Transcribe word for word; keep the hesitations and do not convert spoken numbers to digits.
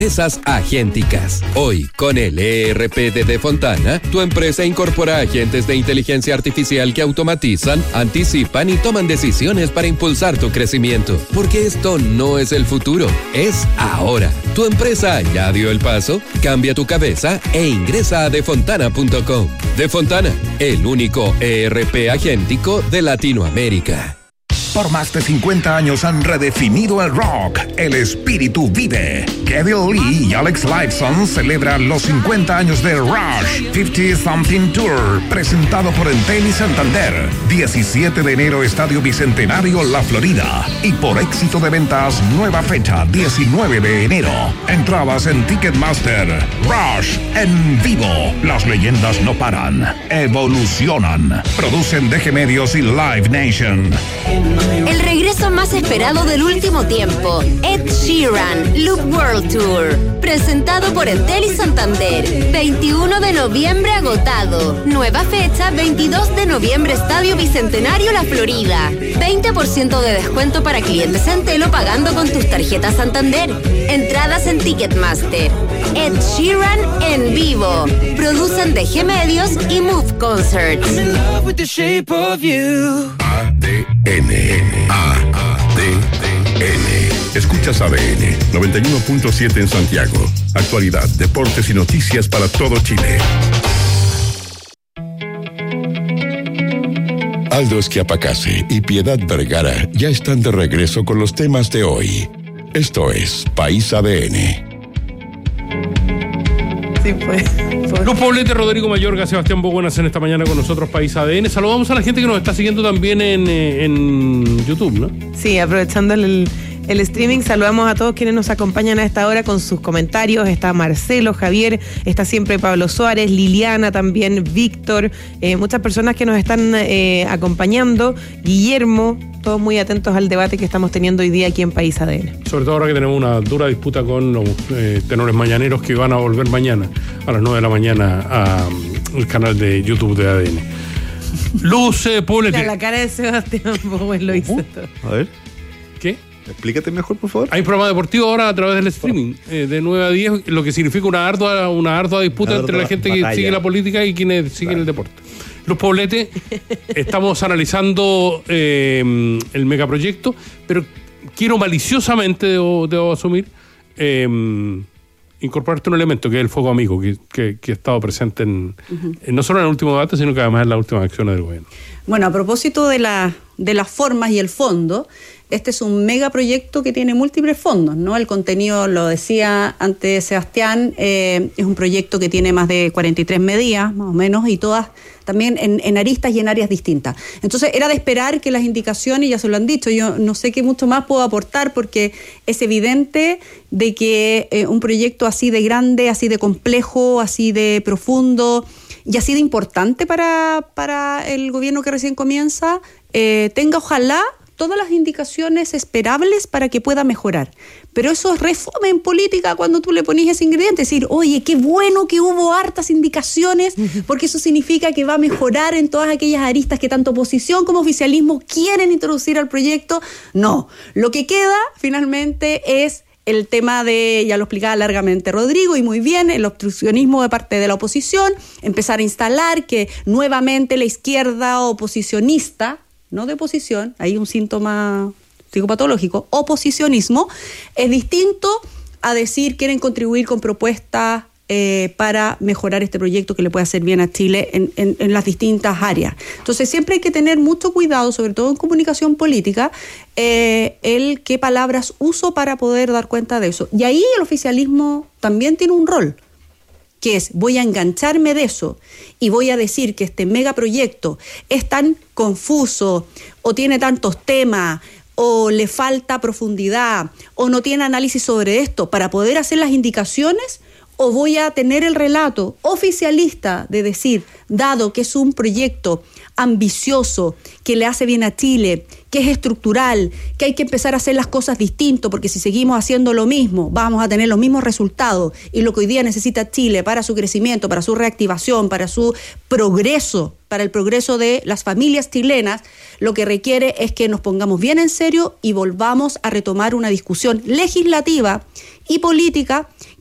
Empresas agénticas. Hoy, con el E R P de Defontana, tu empresa incorpora agentes de inteligencia artificial que automatizan, anticipan y toman decisiones para impulsar tu crecimiento. Porque esto no es el futuro, es ahora. ¿Tu empresa ya dio el paso? Cambia tu cabeza e ingresa a defontana punto com. Defontana, el único E R P agéntico de Latinoamérica. Por más de cincuenta años han redefinido el rock. El espíritu vive. Geddy Lee y Alex Lifeson celebran los cincuenta años de Rush cincuenta Something Tour, presentado por Entel y Santander. diecisiete de enero, Estadio Bicentenario, La Florida. Y por éxito de ventas, nueva fecha, diecinueve de enero. Entradas en Ticketmaster. Rush en vivo. Las leyendas no paran, evolucionan. Producen D G Medios y Live Nation. El regreso más esperado del último tiempo, Ed Sheeran, Loop World Tour, presentado por Entel y Santander, veintiuno de noviembre agotado, nueva fecha veintidós de noviembre, Estadio Bicentenario, La Florida, veinte por ciento de descuento para clientes Entel o pagando con tus tarjetas Santander, entradas en Ticketmaster. Ed Sheeran en vivo, producen D G Medios y Move Concerts. A D N, A D N. Escuchas A D N noventa y uno punto siete en Santiago. Actualidad, deportes y noticias para todo Chile. Aldo Esquiapacase y Piedad Vergara ya están de regreso con los temas de hoy. Esto es País A D N. Sí, pues. pues. Luz Poblete, Rodrigo Mayorga, Sebastián Boguenas en esta mañana con nosotros, País A D N. Saludamos a la gente que nos está siguiendo también en, en YouTube, ¿no? Sí, aprovechando el, el streaming, saludamos a todos quienes nos acompañan a esta hora con sus comentarios. Está Marcelo, Javier, está siempre Pablo Suárez, Liliana también, Víctor, eh, muchas personas que nos están eh, acompañando, Guillermo, todos muy atentos al debate que estamos teniendo hoy día aquí en País A D N. Sobre todo ahora que tenemos una dura disputa con los eh, tenores mañaneros que van a volver mañana a las nueve de la mañana al canal de YouTube de A D N. Luz eh, Poblete. La, la cara de Sebastián Bowen lo hizo todo. A ver. ¿Qué? Explícate mejor, por favor. Hay programa deportivo ahora a través del streaming, eh, de nueve a diez, lo que significa una ardua, una ardua disputa Una entre ardua la gente batalla. que sigue la política y quienes siguen el deporte. Luz Poblete, estamos analizando eh, el megaproyecto, pero quiero maliciosamente, debo, debo asumir, eh, incorporarte un elemento que es el fuego amigo, que, que, que ha estado presente en, uh-huh. en, no solo en el último debate, sino que además en las últimas acciones del gobierno. Bueno, a propósito de, la, de las formas y el fondo, este es un megaproyecto que tiene múltiples fondos, ¿no? El contenido, lo decía antes Sebastián, eh, es un proyecto que tiene más de cuarenta y tres medidas, más o menos, y todas también en, en aristas y en áreas distintas. Entonces, era de esperar que las indicaciones, ya se lo han dicho, yo no sé qué mucho más puedo aportar, porque es evidente de que eh, un proyecto así de grande, así de complejo, así de profundo y así de importante para, para el gobierno que recién comienza, eh, tenga ojalá todas las indicaciones esperables para que pueda mejorar. Pero eso es refome en política cuando tú le pones ese ingrediente, decir, oye, qué bueno que hubo hartas indicaciones, porque eso significa que va a mejorar en todas aquellas aristas que tanto oposición como oficialismo quieren introducir al proyecto. No, lo que queda finalmente es el tema de, ya lo explicaba largamente Rodrigo y muy bien, el obstruccionismo de parte de la oposición, empezar a instalar que nuevamente la izquierda oposicionista, no de oposición, hay un síntoma psicopatológico, oposicionismo, es distinto a decir quieren contribuir con propuestas eh, para mejorar este proyecto que le puede hacer bien a Chile en, en, en las distintas áreas. Entonces siempre hay que tener mucho cuidado, sobre todo en comunicación política, eh, el qué palabras uso para poder dar cuenta de eso. Y ahí el oficialismo también tiene un rol, que es, voy a engancharme de eso y voy a decir que este megaproyecto es tan confuso o tiene tantos temas o le falta profundidad o no tiene análisis sobre esto para poder hacer las indicaciones, o voy a tener el relato oficialista de decir, dado que es un proyecto ambicioso, que le hace bien a Chile, que es estructural, que hay que empezar a hacer las cosas distinto, porque si seguimos haciendo lo mismo, vamos a tener los mismos resultados. Y lo que hoy día necesita Chile para su crecimiento, para su reactivación, para su progreso, para el progreso de las familias chilenas, lo que requiere es que nos pongamos bien en serio y volvamos a retomar una discusión legislativa y política